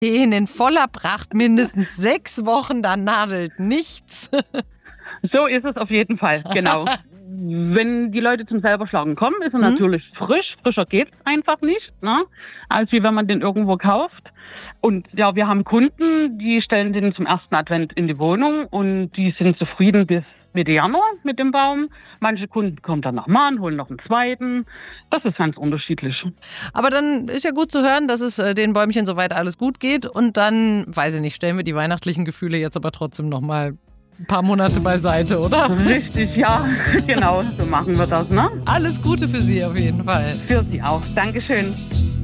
stehen in voller Pracht mindestens 6 Wochen, da nadelt nichts. So ist es auf jeden Fall, genau. Wenn die Leute zum Selberschlagen kommen, ist er natürlich frisch. Frischer geht's einfach nicht, ne? Als wie wenn man den irgendwo kauft. Und ja, wir haben Kunden, die stellen den zum ersten Advent in die Wohnung und die sind zufrieden bis Mitte Januar mit dem Baum. Manche Kunden kommen dann nochmal und holen noch einen zweiten. Das ist ganz unterschiedlich. Aber dann ist ja gut zu hören, dass es den Bäumchen soweit alles gut geht. Und dann, weiß ich nicht, stellen wir die weihnachtlichen Gefühle jetzt aber trotzdem nochmal ein paar Monate beiseite, oder? Richtig, ja. Genau, so machen wir das, ne? Alles Gute für Sie auf jeden Fall. Für Sie auch. Dankeschön.